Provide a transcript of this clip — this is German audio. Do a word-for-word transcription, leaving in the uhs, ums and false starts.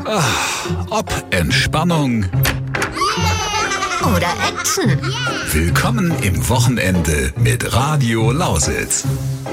Ob Entspannung oder Action. Willkommen im Wochenende mit Radio Lausitz.